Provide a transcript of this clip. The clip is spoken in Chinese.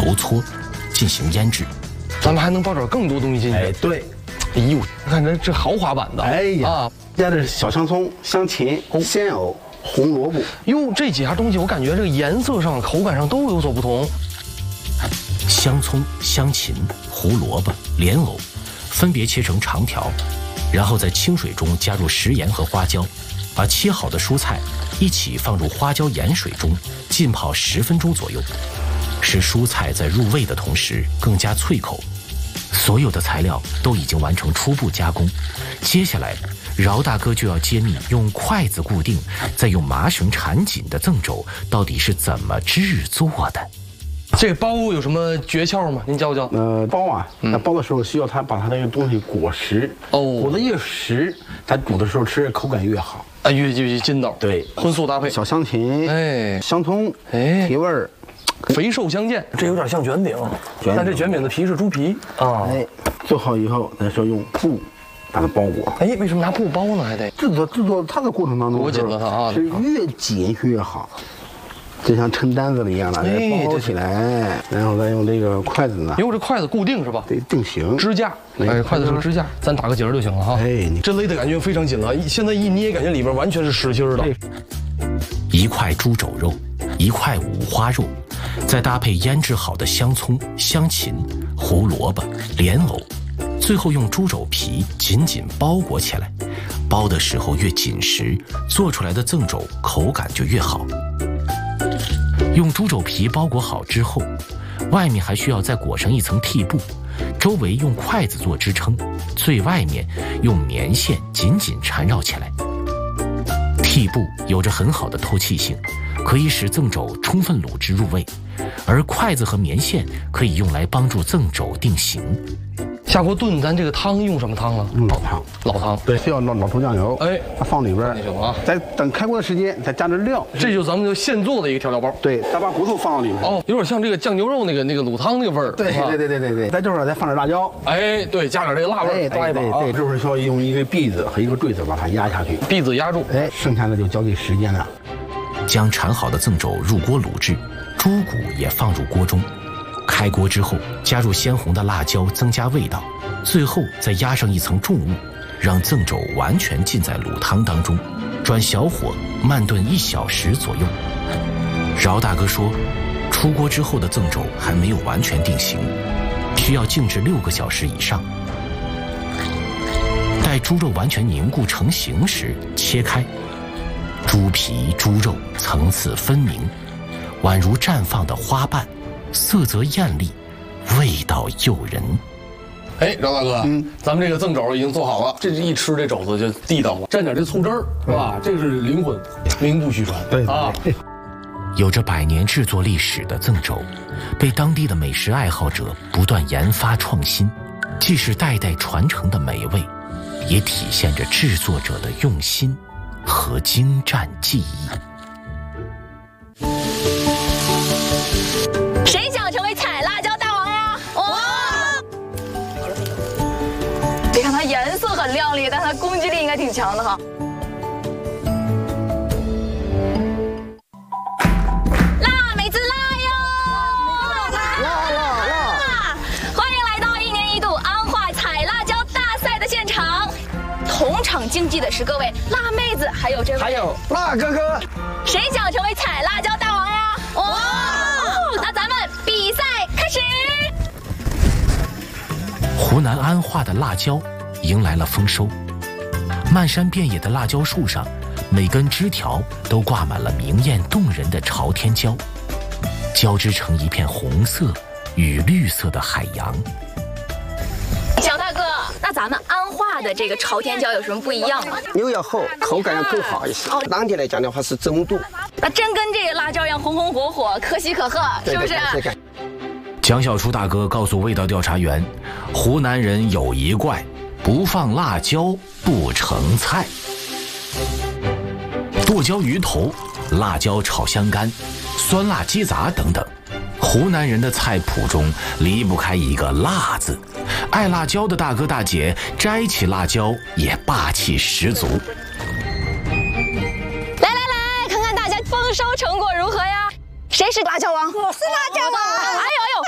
揉搓，进行腌制。 咱们还能包点更多东西进去。 哎，对。 哎呦，你看这豪华版的。 哎呀，加的是小香葱、香芹、鲜藕、红萝卜。 哟，这几样东西我感觉这个颜色上、口感上都有所不同。 香葱、香芹、胡萝卜、莲藕，分别切成长条，然后在清水中加入食盐和花椒，把切好的蔬菜一起放入花椒盐水中浸泡10分钟左右，使蔬菜在入味的同时更加脆口。所有的材料都已经完成初步加工，接下来饶大哥就要揭秘用筷子固定再用麻绳缠紧的赠肘到底是怎么制作的。 这个包有什么诀窍吗？您教教。 包啊，那包的时候需要它把它那个东西裹实，裹得越实，咱煮的时候吃口感越好。 啊，越筋道。对，荤素搭配。 小香芹，香葱，提味儿。 肥瘦相间，这有点像卷饼，但这卷饼的皮是猪皮啊。 做好以后，咱说用布把它包裹。 为什么拿布包呢？还得制作它的过程当中， 裹紧了它啊， 是越紧越好，就像称担子一样的，包起来，然后再用这个筷子呢， 用这筷子固定是吧？ 对，定型支架，筷子是个支架，咱打个结儿就行了哈。这勒的感觉非常紧了，现在一捏，感觉里边完全是实心的。 一块猪肘肉，一块五花肉。再搭配腌制好的香葱、香芹、胡萝卜、莲藕，最后用猪肘皮紧紧包裹起来。包的时候越紧实，做出来的赠肘口感就越好。用猪肘皮包裹好之后，外面还需要再裹上一层屉布，周围用筷子做支撑，最外面用棉线紧紧缠绕起来。屉布有着很好的透气性，可以使赠肘充分卤汁入味，而筷子和棉线可以用来帮助赠肘定型。 下锅炖，咱这个汤用什么汤了？ 用老汤。 老汤， 对，需要老头酱油，放里边行啊。 再等开锅的时间，再加点料。 这就是咱们就现做的一个调料包。 对，再把骨头放到里面。 有点像这个酱牛肉那个卤汤那个味儿。 对。在这会儿再放点辣椒。 对，加点这个辣味，抓一把。 对，这会儿需要用一个篦子和一个坠子把它压下去， 篦子压住。 剩下的就交给时间了。 将缠好的赠肘入锅卤制，猪骨也放入锅中。开锅之后，加入鲜红的辣椒，增加味道。最后再压上一层重物，让赠肘完全浸在卤汤当中，转小火慢炖1小时左右。饶大哥说，出锅之后的赠肘还没有完全定型，需要静置6个小时以上。待猪肉完全凝固成型时，切开，猪皮、猪肉层次分明，宛如绽放的花瓣，色泽艳丽，味道诱人。 饶大哥，咱们这个赠肘已经做好了，这一吃这肘子就地道了，蘸点这醋汁儿，是吧？这是灵魂，名不虚传。 对啊， 有着100年制作历史的赠肘，被当地的美食爱好者不断研发创新，既是代代传承的美味，也体现着制作者的用心和精湛技艺。 谁想成为采辣椒大王呀？别看它颜色很亮丽，但它攻击力应该挺强的哈。辣妹子辣哟！辣！欢迎来到1年1度安化采辣椒大赛的现场。同场竞技的是各位辣妹子，还有这位， 还有辣哥哥。 谁想成为采辣椒大王呀？那咱们比赛开始。 湖南安化的辣椒迎来了丰收，漫山遍野的辣椒树上，每根枝条都挂满了明艳动人的朝天椒，交织成一片红色与绿色的海洋。 小大哥，那咱们安化的这个朝天椒有什么不一样吗？ 油要厚，口感要更好一些。当地来讲的话是蒸度， 那真跟这个辣椒一样红红火火，可喜可贺，是不是？ 蒋小厨大哥告诉味道调查员，湖南人有一怪，不放辣椒不成菜。剁椒鱼头、辣椒炒香干、酸辣鸡杂等等，湖南人的菜谱中离不开一个辣字。爱辣椒的大哥大姐摘起辣椒也霸气十足。 来，看看大家丰收成果如何呀？谁是辣椒王？ 我是辣椒王。 哎呦，